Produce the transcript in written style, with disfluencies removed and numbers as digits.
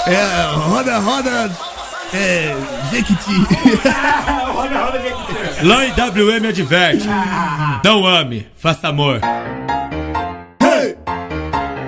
Roda, Jequiti. Roda, Jequiti. Lá em WM adverte. Não ame, faça amor.